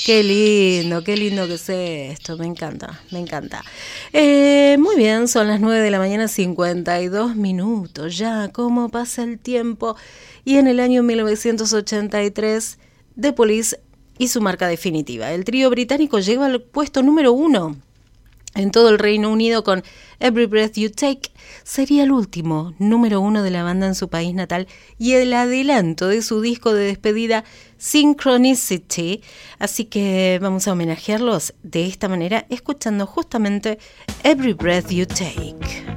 qué lindo que es esto, me encanta, me encanta. Muy bien, son las 9 de la mañana, 52 minutos, ya, cómo pasa el tiempo. Y en el año 1983, The Police y su marca definitiva. El trío británico llegó al puesto número 1 en todo el Reino Unido con Every Breath You Take. Sería el último número 1 de la banda en su país natal y el adelanto de su disco de despedida Synchronicity. Así que vamos a homenajearlos de esta manera escuchando justamente Every Breath You Take.